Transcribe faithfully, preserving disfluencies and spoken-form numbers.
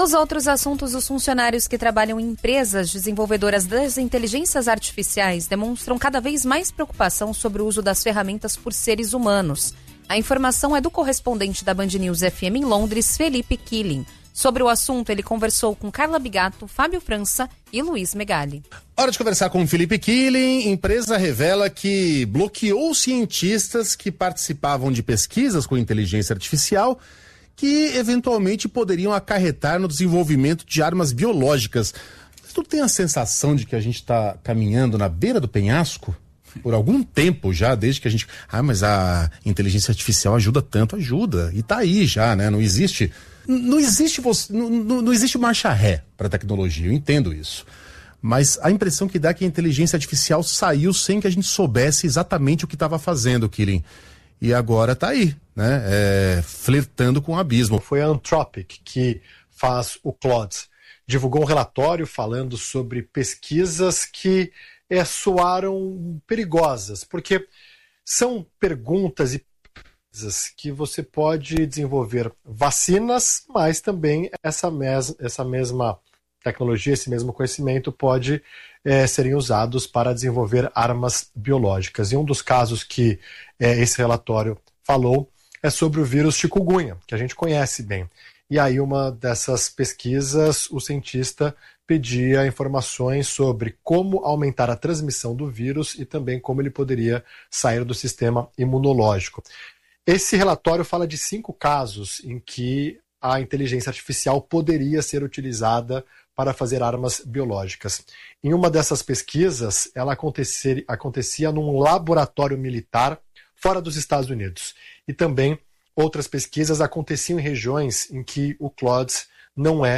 Nos outros assuntos, os funcionários que trabalham em empresas desenvolvedoras das inteligências artificiais demonstram cada vez mais preocupação sobre o uso das ferramentas por seres humanos. A informação é do correspondente da Band News F M em Londres, Felipe Killing. Sobre o assunto, ele conversou com Carla Bigato, Fábio França e Luiz Megali. Hora de conversar com o Felipe Killing. Empresa revela que bloqueou cientistas que participavam de pesquisas com inteligência artificial que eventualmente poderiam acarretar no desenvolvimento de armas biológicas. Mas tu tem a sensação de que a gente está caminhando na beira do penhasco? Por algum tempo já, desde que a gente... Ah, mas a inteligência artificial ajuda tanto, ajuda. E tá aí já, né? Não existe... Não existe, você, não, não existe marcha ré para a tecnologia, eu entendo isso. Mas a impressão que dá é que a inteligência artificial saiu sem que a gente soubesse exatamente o que estava fazendo, Killing. E agora tá aí, né? É, flertando com o abismo. Foi a Anthropic que faz o Claude. Divulgou um relatório falando sobre pesquisas que é, soaram perigosas, porque são perguntas e que você pode desenvolver vacinas, mas também essa, mes- essa mesma tecnologia, esse mesmo conhecimento pode é, serem usados para desenvolver armas biológicas. E um dos casos que é, esse relatório falou é sobre o vírus chikungunya, que a gente conhece bem. E aí uma dessas pesquisas, o cientista pedia informações sobre como aumentar a transmissão do vírus e também como ele poderia sair do sistema imunológico. Esse relatório fala de cinco casos em que a inteligência artificial poderia ser utilizada para fazer armas biológicas. Em uma dessas pesquisas, ela acontecia, acontecia num laboratório militar fora dos Estados Unidos. E também outras pesquisas aconteciam em regiões em que o Claude não é